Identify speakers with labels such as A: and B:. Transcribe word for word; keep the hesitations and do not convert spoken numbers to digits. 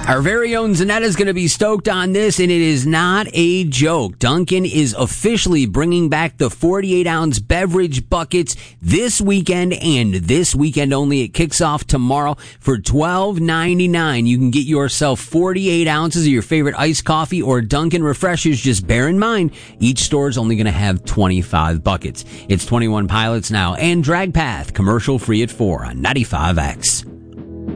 A: Our very own Zanetta is going to be stoked on this, and it is not a joke. Dunkin' is officially bringing back the forty-eight ounce beverage buckets this weekend, and this weekend only. It kicks off tomorrow for twelve ninety-nine. You can get yourself forty-eight ounces of your favorite iced coffee or Dunkin' refreshers. Just bear in mind, each store is only going to have twenty-five buckets. It's twenty-one Pilots now, and Drag Path, commercial free at four on ninety-five X.